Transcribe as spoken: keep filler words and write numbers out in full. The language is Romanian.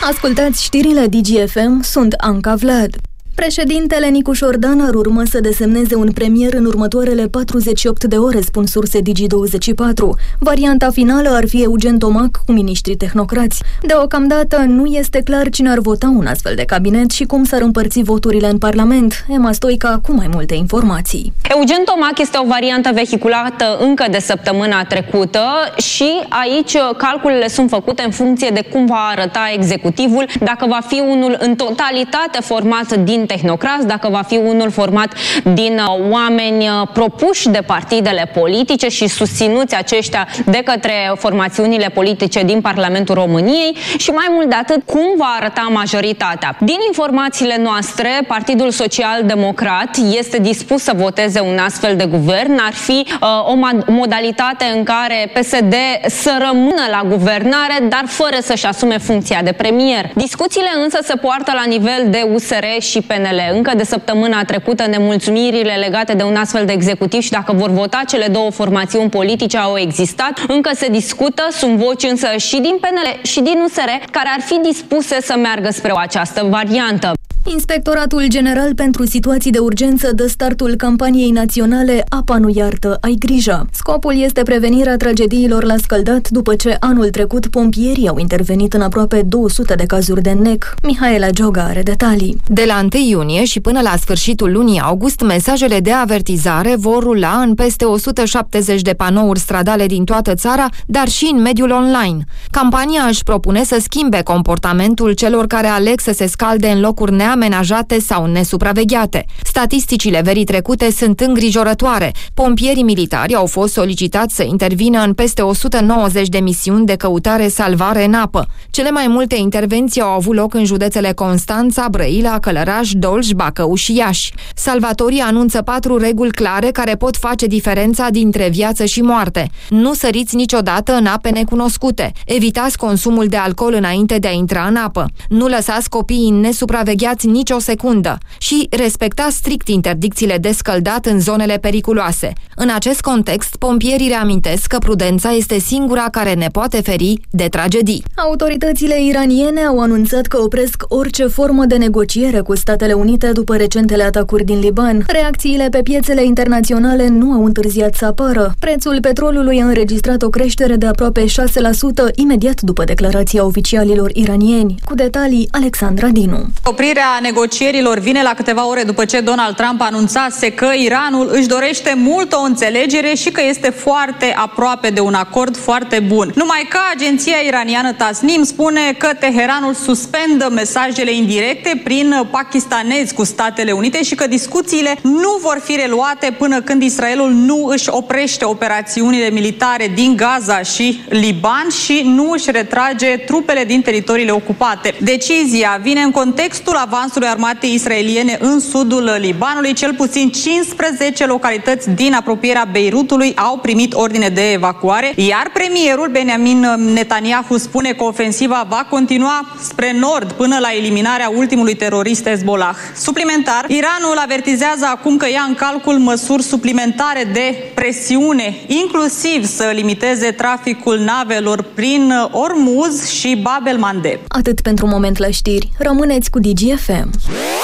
Ascultați știrile Digi F M, sunt Anca Vlad. Președintele Nicu Șordan ar urma să desemneze un premier în următoarele patruzeci și opt de ore, spun surse Digi douăzeci și patru. Varianta finală ar fi Eugen Tomac cu miniștri tehnocrați. Deocamdată nu este clar cine ar vota un astfel de cabinet și cum s-ar împărți voturile în Parlament. Emma Stoica cu mai multe informații. Eugen Tomac este o variantă vehiculată încă de săptămâna trecută și aici calculele sunt făcute în funcție de cum va arăta executivul, dacă va fi unul în totalitate format din tehnocrați, dacă va fi unul format din oameni propuși de partidele politice și susținuți aceștia de către formațiunile politice din Parlamentul României și mai mult de atât, cum va arăta majoritatea. Din informațiile noastre, Partidul Social-Democrat este dispus să voteze un astfel de guvern. Ar fi uh, o modalitate în care P S D să rămână la guvernare, dar fără să-și asume funcția de premier. Discuțiile însă se poartă la nivel de U S R și P N L. Încă de săptămâna trecută nemulțumirile legate de un astfel de executiv și dacă vor vota cele două formațiuni politice au existat. Încă se discută, sunt voci însă și din P N L și din U S R care ar fi dispuse să meargă spre această variantă. Inspectoratul General pentru Situații de Urgență dă startul campaniei naționale Apa nu iartă, ai grijă. Scopul este prevenirea tragediilor la Scăldat după ce anul trecut pompierii au intervenit în aproape două sute de cazuri de N E C. Mihaela Gioga are detalii. De la întâi iunie și până la sfârșitul lunii august, mesajele de avertizare vor rula în peste o sută șaptezeci de panouri stradale din toată țara, dar și în mediul online. Campania își propune să schimbe comportamentul celor care aleg să se scalde în locuri neamenajate amenajate sau nesupravegheate. Statisticile verii trecute sunt îngrijorătoare. Pompierii militari au fost solicitați să intervină în peste o sută nouăzeci de misiuni de căutare-salvare în apă. Cele mai multe intervenții au avut loc în județele Constanța, Brăila, Călăraș, Dolj, Bacău și Iași. Salvatorii anunță patru reguli clare care pot face diferența dintre viață și moarte. Nu săriți niciodată în ape necunoscute. Evitați consumul de alcool înainte de a intra în apă. Nu lăsați copiii nesupravegheați nici o secundă și respectați strict interdicțiile de scăldat în zonele periculoase. În acest context, pompierii reamintesc că prudența este singura care ne poate feri de tragedii. Autoritățile iraniene au anunțat că opresc orice formă de negociere cu Statele Unite după recentele atacuri din Liban. Reacțiile pe piețele internaționale nu au întârziat să apară. Prețul petrolului a înregistrat o creștere de aproape șase la sută imediat după declarația oficialilor iranieni. Cu detalii, Alexandra Dinu. Oprirea negocierilor vine la câteva ore după ce Donald Trump anunțase că Iranul își dorește mult o înțelegere și că este foarte aproape de un acord foarte bun. Numai că agenția iraniană Tasnim spune că Teheranul suspendă mesajele indirecte prin pakistanezi cu Statele Unite și că discuțiile nu vor fi reluate până când Israelul nu își oprește operațiunile militare din Gaza și Liban și nu își retrage trupele din teritoriile ocupate. Decizia vine în contextul avansului armatei israeliene în sudul Libanului. Cel puțin cincisprezece localități din apropierea Beirutului au primit ordine de evacuare, iar premierul Benjamin Netanyahu spune că ofensiva va continua spre nord până la eliminarea ultimului terorist Hezbollah. Suplimentar, Iranul avertizează acum că ia în calcul măsuri suplimentare de presiune, inclusiv să limiteze traficul navelor prin Ormuz și Bab el Mandeb. Atât pentru moment la știri. Rămâneți cu Digi F M.